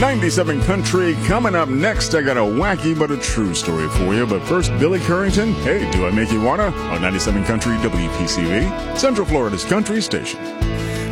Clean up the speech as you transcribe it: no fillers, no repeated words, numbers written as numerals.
97 Country coming up next. I got a wacky but a true story for you. But first, Billy Currington, Hey, Do I Make You Wanna? On 97 Country WPCV, Central Florida's country station.